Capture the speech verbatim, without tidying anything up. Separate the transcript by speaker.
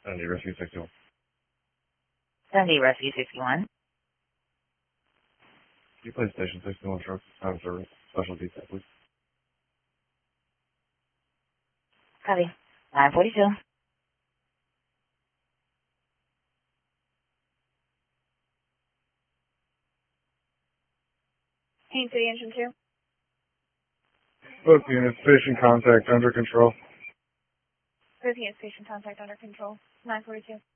Speaker 1: seventy Rescue sixty-one.
Speaker 2: seventy Rescue sixty-one.
Speaker 1: Can you play Station sixty-one truck time service special detail, please?
Speaker 2: Copy. nine forty-two.
Speaker 3: Haines City Engine two.
Speaker 1: Both units, station contact under control.
Speaker 3: Both units, station contact under control. nine forty-two.